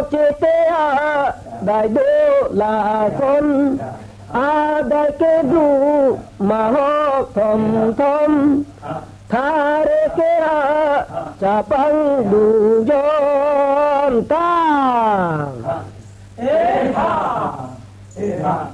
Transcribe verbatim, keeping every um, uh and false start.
chete dai do là con a dai ke du ma ho thom thom tha re ke a cha pang du yon ta ê ha ê ha